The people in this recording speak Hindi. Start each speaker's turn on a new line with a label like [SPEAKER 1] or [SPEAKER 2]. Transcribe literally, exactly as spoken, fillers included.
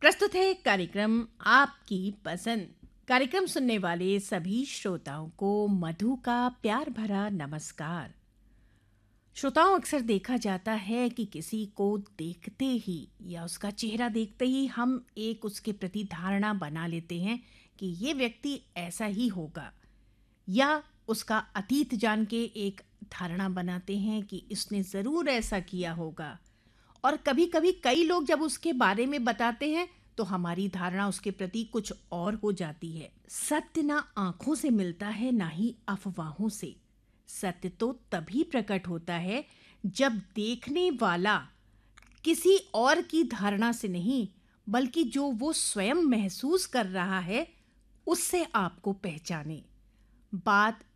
[SPEAKER 1] प्रस्तुत है कार्यक्रम आपकी पसंद। कार्यक्रम सुनने वाले सभी श्रोताओं को मधु का प्यार भरा नमस्कार। श्रोताओं, अक्सर देखा जाता है कि किसी को देखते ही या उसका चेहरा देखते ही हम एक उसके प्रति धारणा बना लेते हैं कि ये व्यक्ति ऐसा ही होगा, या उसका अतीत जान के एक धारणा बनाते हैं कि इसने ज़रूर ऐसा किया होगा। और कभी-कभी कई लोग जब उसके बारे में बताते हैं तो हमारी धारणा उसके प्रति कुछ और हो जाती है। सत्य ना आंखों से मिलता है, ना ही अफवाहों से। सत्य तो तभी प्रकट होता है जब देखने वाला किसी और की धारणा से नहीं, बल्कि जो वो स्वयं महसूस कर रहा है उससे आपको पहचाने। बात